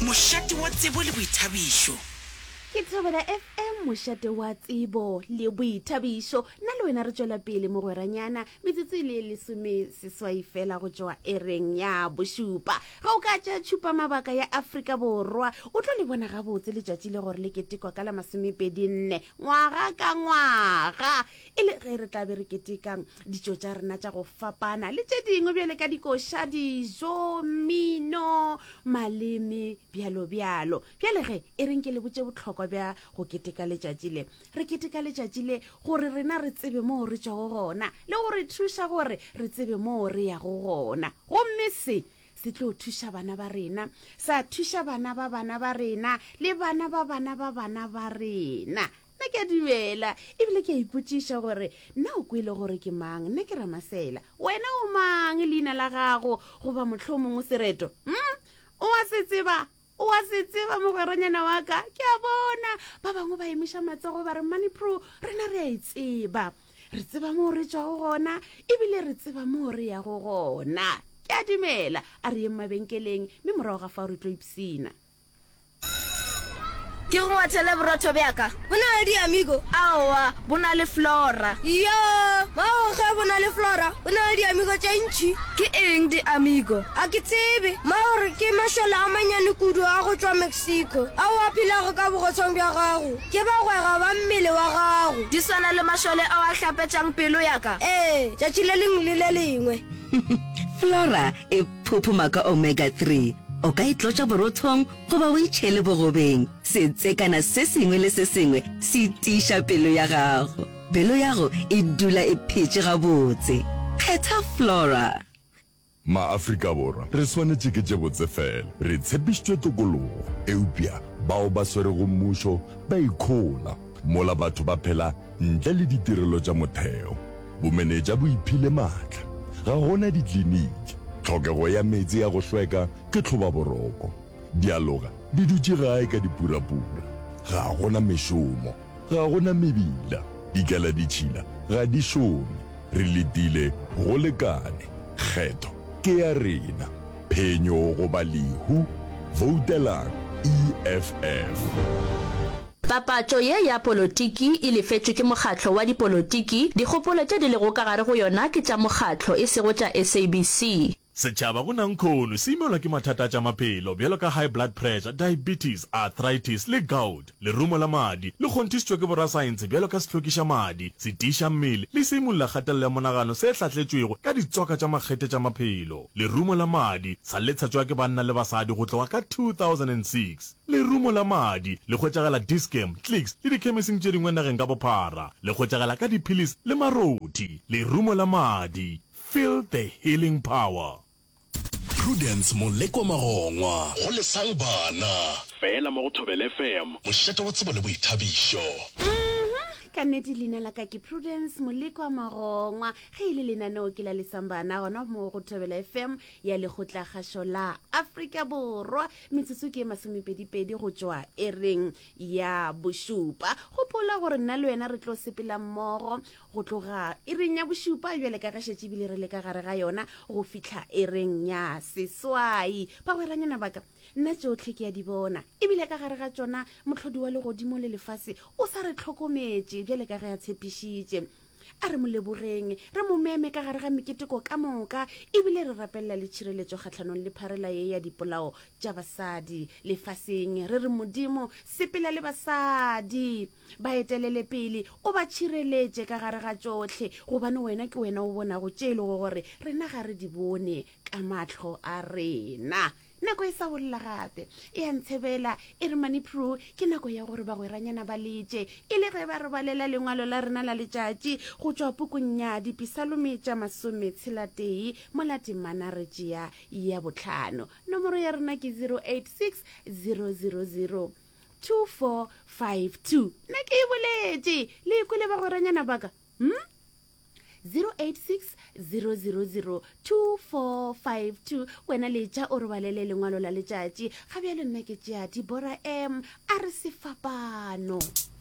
mošate wa tsebo le boithabišo. Ke Thobela FM, mošate wa tsebo le boithabišo. Nna le wena re tšwela pele mogweranyana metsotso le lesome seswai fela go tšwa ereng ya bošupa. Ga o ka tša tšhupa mabaka ya Afrika Borwa o tlo le bona gabotse letšatši le gore le ketekwa ka la 24 ngwaga ka ngwaga, e le ge re tla be re ketekang ditšo tša rena tša go fapana le tše dingwe bjale ka dikoša, dijo, mmino, maleme, bjalo bjalo. Bjale ge e reng ke le botše bohlokwa bja go keteka letšatši le, re keteka letšatši le gore rena re tsebe moo re tšwago gona le gore thuša gore re tsebe moo re yago gona. Gomme se tlo thuša bana ba rena, sa thuša bana ba rena le bana ba ba rena. Nna ke a dumela ebile ke a ipotšiša gore nna o kwele gore ke mang. Nna ke Ramasela, wena o mang leina la gago goba mohlomongwe Sereto? O a se tseba mogweranyana wa ka? Ke a bona ba bangwe ba emiša matsogo ba re Moneypro rena re a itseba, re tseba moo re tšwago gona ebile re tseba moo re yago gona. Ke a dumela a re yeng mabenkeleng mme morago ga fa re tlo ipsina. Ke go watela borotho bjaka bona le di amigo aowa bona le Flora yo mao ge bona le Flora bona le di amigo tša ntši ke eng di amigo a ke tsebe mao re ke mašola a manyane kudu a go tšwa Mexico a o aphilago ka bogotshong bja gago ke bagwega ba mmele wa gago di swana le mašole a wa hlapetšang pelo yaka tšatši le lengwe le le lengwe. Flora e phuphuma ka omega 3 o ka itlotša borothong goba o itšhele bogobeng. Setsekana se sengwe le se sengwe se tiša pelo ya gago, pelo ya go e dula e phetše gabotse. Kgetha Flora. Ma-Afrika Borwa re swanetše ke tše botse fela, re tshepišitšwe tokologo eupša bao ba swerego mmušo ba ikgola mola batho ba phela ntle le ditirelo tša motheo. Bomenetša bo iphile maatla, ga gona ditliniki, tlhokego ya metsi ya go hlweka ke tlhobaboroko, dialoga di dutše gae ka dipurapura, ga gona mešomo, ga gona mebila, dikala ditšhila ga di šome, re letile go lekane. Kgetho ke ya rena, phenyo go ba lehu, voutelang EFF. Papatšo ye ya polotiki e lefetšwe ke mokgatlo wa dipolotiki. Dikgopolo tše di lego ka gare go yona ke tša mokgatlo e sego tša SABC. Setšhaba go nankhono se imelwa ke mathata tša maphelo bjalo ka high blood pressure, diabetes, arthritis le gout. Lerumo la madi le kgonthišitšwe ke borasaense bjalo ka sehlokiša madi, setiša mmele le se imolola kgatelelo ya monagano se hlatletšwego ka ditsoka tša makgete tša maphelo. Lerumo la madi sa letšhatšwa ke banna le basadi go tloga ka 2006. Lerumo la madi le hwetšagela Dischem, Clicks le dikhemising tše dingwe nageng ka bophara, le hwetšagela ka diphilis le maroti. Lerumo la madi, feel the healing power. Prudence Moleko Magongwa go lesang bana fela mo go Thobela FM, mošate wa tsebo le boithabišo. Ka nnete leina la ka ke Prudence Moleko Magongwa, ge ile lenaneo ke la lesang bana gona mo go Thobela FM ya lekgotla kgašo la Afrika Borwa. Metsotso ke 22 go tšwa ereng ya bošupa. Gopola gore nna le wena re tlo sepela mmogo go tloga ereng ya bošupa bjale ka gašetše bile re le ka gare ga yona go fitlha ereng ya seswai. Bagweranyana baka nna tšotlhe ke ya di bona ebile ka gare ga tšona mohlodi wa legodimo le lefase o sa re tlhokometše bjale ka ge a tshepišitše. A re mo lebogeng, re mo meme ka gare ga meketeko ka moka ebile re rapelela le tšhireletšo kgatlhanong le pharela ye ya dipolao tša basadi lefaseng. Re re modimo sepela le basadi ba etelele pele o ba tšhireletše ka gare ga tšotlhe, gobane wena ke wena o bonago tše e lego gore rena ga re di bone ka matlho a rena. Nako e sa bolla gape e a ntshebela e re Moneypro ke nako ya gore bagweranyana ba letše e le ge ba re balela lengwalo la rena la letšatši go tšwa pukung ya Dipisalome tša 61 mo latemana re tšea ya bohlano. Nomoro ya rena ke 086 000 2452. Nna ke e boletše le ikwele bagweranyana baka 086 000 2452. Wena letša o re balele lengwalo la letšatši ga bjale nna ke tšea Dibora M a re sefapano.